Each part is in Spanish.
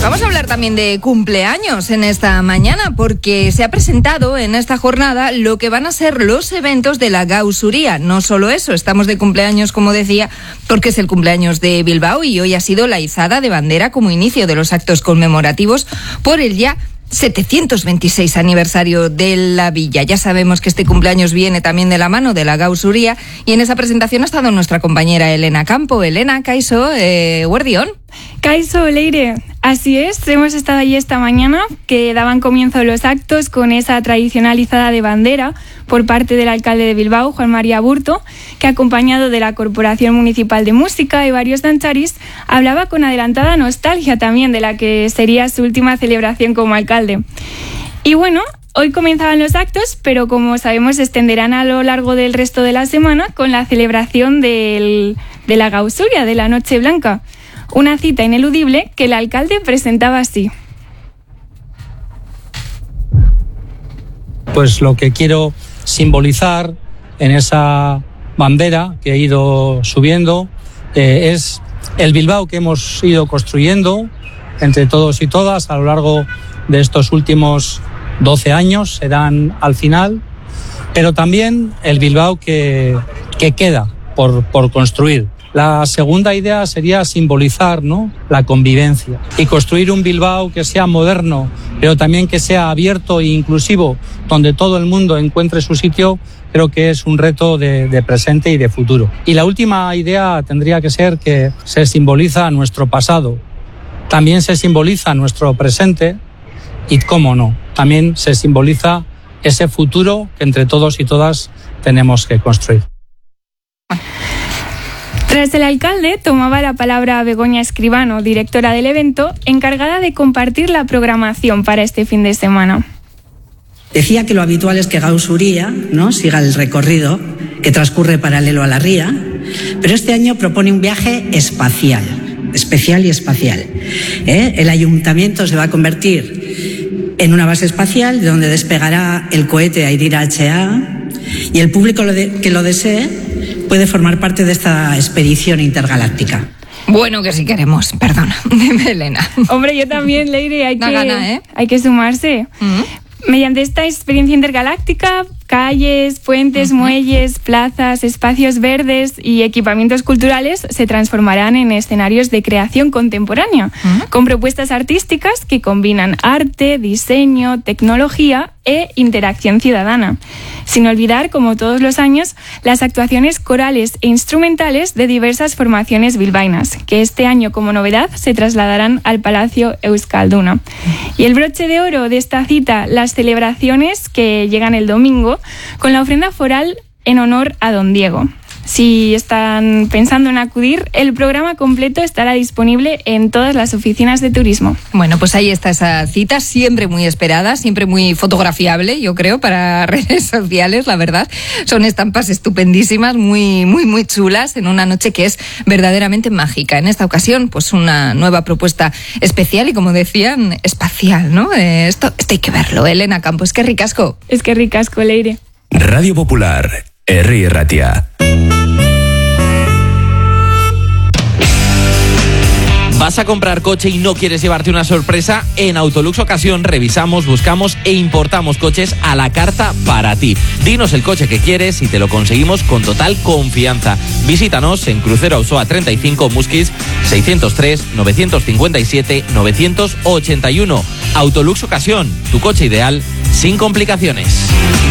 Vamos a hablar también de cumpleaños en esta mañana, porque se ha presentado en esta jornada lo que van a ser los eventos de la Gausuría. No solo eso, estamos de cumpleaños, como decía, porque es el cumpleaños de Bilbao y hoy ha sido la izada de bandera como inicio de los actos conmemorativos por el ya 726 aniversario de la villa. Ya sabemos que este cumpleaños viene también de la mano de la Gausuría y en esa presentación ha estado nuestra compañera Elena Campo. Elena, Kaixo, Guardión. Kaixo, Leire. Así es, hemos estado allí esta mañana, que daban comienzo los actos con esa tradicional izada de bandera por parte del alcalde de Bilbao, Juan María Burto, que acompañado de la Corporación Municipal de Música y varios dancharis, hablaba con adelantada nostalgia también de la que sería su última celebración como alcalde. Y bueno, hoy comenzaban los actos, pero como sabemos se extenderán a lo largo del resto de la semana con la celebración de la Gausuria, de la Noche Blanca. Una cita ineludible que el alcalde presentaba así. Pues lo que quiero simbolizar en esa bandera que he ido subiendo es el Bilbao que hemos ido construyendo entre todos y todas a lo largo de estos últimos 12 años, serán al final, pero también el Bilbao que queda por construir. La segunda idea sería simbolizar, ¿no?, la convivencia y construir un Bilbao que sea moderno, pero también que sea abierto e inclusivo, donde todo el mundo encuentre su sitio. Creo que es un reto de presente y de futuro. Y la última idea tendría que ser que se simboliza nuestro pasado, también se simboliza nuestro presente y, cómo no, también se simboliza ese futuro que entre todos y todas tenemos que construir. Tras el alcalde, tomaba la palabra Begoña Escribano, directora del evento, encargada de compartir la programación para este fin de semana. Decía que lo habitual es que Gausuría, ¿no?, siga el recorrido que transcurre paralelo a la ría, pero este año propone un viaje espacial, especial y espacial. El ayuntamiento se va a convertir en una base espacial de donde despegará el cohete Aidira HA y el público que lo desee puede formar parte de esta expedición intergaláctica. Bueno, que sí queremos, perdona, Elena. Hombre, yo también, Leire, hay que sumarse. Mediante esta experiencia intergaláctica, calles, puentes, muelles, plazas, espacios verdes y equipamientos culturales se transformarán en escenarios de creación contemporánea, con propuestas artísticas que combinan arte, diseño, tecnología e interacción ciudadana. Sin olvidar, como todos los años, las actuaciones corales e instrumentales de diversas formaciones bilbaínas, que este año, como novedad, se trasladarán al Palacio Euskalduna. Y el broche de oro de esta cita, las celebraciones que llegan el domingo, con la ofrenda foral en honor a Don Diego. Si están pensando en acudir, el programa completo estará disponible en todas las oficinas de turismo. Bueno, pues ahí está esa cita, siempre muy esperada, siempre muy fotografiable, yo creo, para redes sociales, la verdad. Son estampas estupendísimas, muy, muy, muy chulas, en una noche que es verdaderamente mágica. En esta ocasión, pues una nueva propuesta especial y, como decían, espacial, ¿no? Esto hay que verlo, Elena Campo. Es que ricasco. Es que ricasco, Leire. Radio Popular, Herri Ratia. ¿Vas a comprar coche y no quieres llevarte una sorpresa? En Autolux Ocasión revisamos, buscamos e importamos coches a la carta para ti. Dinos el coche que quieres y te lo conseguimos con total confianza. Visítanos en Crucero Auzoa 35, Musquis, 603-957-981. Autolux Ocasión, tu coche ideal sin complicaciones.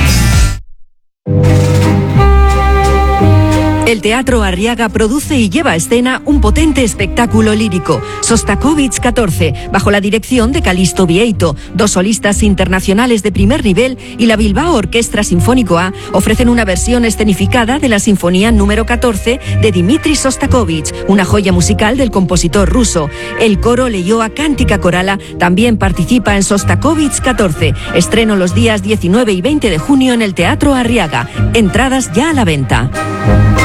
El Teatro Arriaga produce y lleva a escena un potente espectáculo lírico, Sostakovich 14, bajo la dirección de Calisto Vieito. 2 solistas internacionales de primer nivel y la Bilbao Orquestra Sinfónico A ofrecen una versión escenificada de la Sinfonía número 14 de Dmitri Sostakovich, una joya musical del compositor ruso. El coro Leioa Cántica Corala también participa en Sostakovich 14. Estreno los días 19 y 20 de junio en el Teatro Arriaga. Entradas ya a la venta.